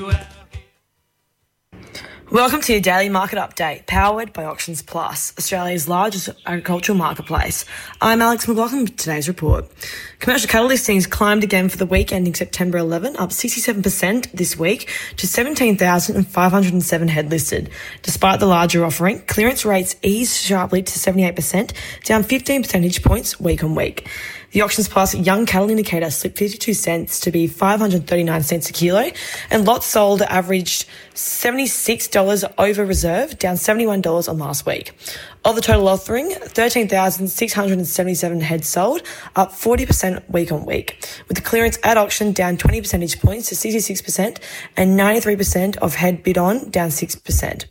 Welcome to your daily market update, powered by Auctions Plus, Australia's largest agricultural marketplace. I'm Alex McLaughlin with today's report. Commercial cattle listings climbed again for the week ending September 11, up 67% this week to 17,507 head listed. Despite the larger offering, clearance rates eased sharply to 78%, down 15 percentage points week on week. The Auctions Plus Young Cattle Indicator slipped 52 cents to be 539 cents a kilo, and lots sold averaged $76 over reserve, down $71 on last week. Of the total offering, 13,677 heads sold, up 40% week on week, with the clearance at auction down 20 percentage points to 66% and 93% of head bid on down 6%.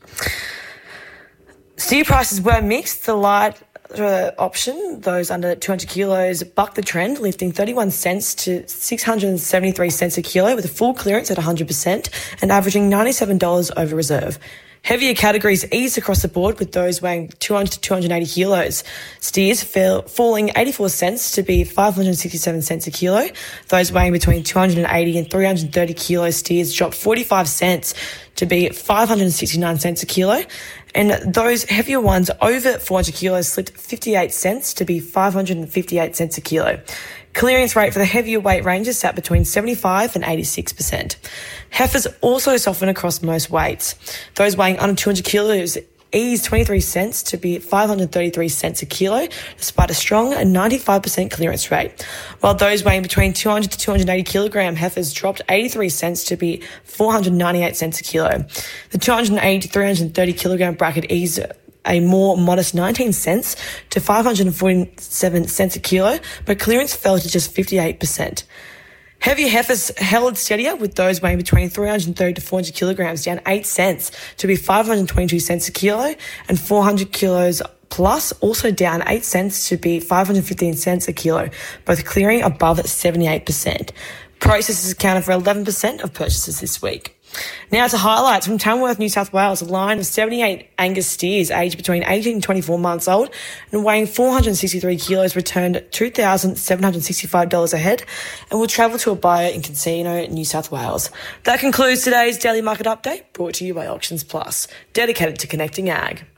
Steer prices were mixed. The light option, those under 200 kilos, bucked the trend, lifting 31 cents to 673 cents a kilo with a full clearance at 100% and averaging $97 over reserve. Heavier categories eased across the board, with those weighing 200 to 280 kilos. Steers falling 84 cents to be 567 cents a kilo. Those weighing between 280 and 330 kilos steers dropped 45 cents to be 569 cents a kilo. And those heavier ones over 400 kilos slipped 58 cents to be 558 cents a kilo. Clearance rate for the heavier weight ranges sat between 75 and 86%. Heifers also softened across most weights. Those weighing under 200 kilos eased 23 cents to be 533 cents a kilo, despite a strong 95% clearance rate, while those weighing between 200 to 280 kilogram heifers dropped 83 cents to be 498 cents a kilo. The 280 to 330 kilogram bracket eased a more modest 19 cents to 547 cents a kilo, but clearance fell to just 58%. Heavier heifers held steadier, with those weighing between 330 to 400 kilograms down 8 cents to be 522 cents a kilo, and 400 kilos plus also down 8 cents to be 515 cents a kilo, both clearing above 78%. Processors accounted for 11% of purchases this week. Now to highlights from Tamworth, New South Wales. A line of 78 Angus steers aged between 18 and 24 months old and weighing 463 kilos returned $2,765 a head and will travel to a buyer in Casino, New South Wales. That concludes today's Daily Market Update, brought to you by Auctions Plus, dedicated to connecting ag.